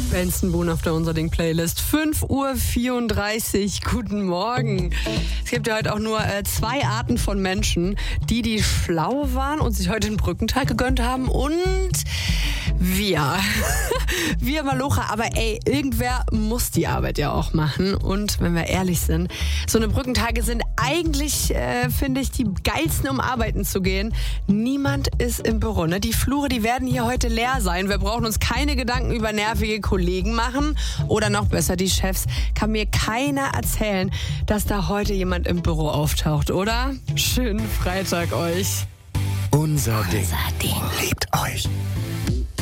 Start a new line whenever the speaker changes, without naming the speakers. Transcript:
Benson Boone auf der Unser Ding Playlist. 5:34 Uhr, guten Morgen. Es gibt ja heute auch nur zwei Arten von Menschen, die schlau waren und sich heute den Brückentag gegönnt haben und wir. Wir Malocher, aber ey, irgendwer muss die Arbeit ja auch machen. Und wenn wir ehrlich sind, so eine Brückentage sind eigentlich, finde ich, die geilsten, um arbeiten zu gehen. Niemand ist im Büro, ne? Die Flure, die werden hier heute leer sein. Wir brauchen uns keine Gedanken über nervige Kollegen machen. Oder noch besser, die Chefs. Kann mir keiner erzählen, dass da heute jemand im Büro auftaucht, oder? Schönen Freitag euch.
Unser Ding liebt euch.